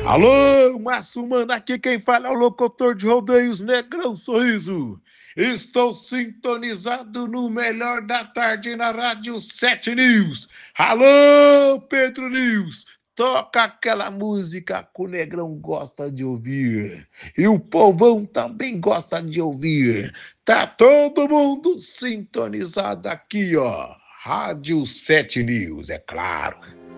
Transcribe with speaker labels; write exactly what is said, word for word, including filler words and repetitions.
Speaker 1: Alô, Márcio Mano, aqui quem fala é o locutor de rodeios Negrão Sorriso. Estou sintonizado no melhor da tarde na Rádio sete News. Alô, Pedro News, toca aquela música que o Negrão gosta de ouvir. E o povão também gosta de ouvir. Tá todo mundo sintonizado aqui, ó. Rádio sete News, é claro.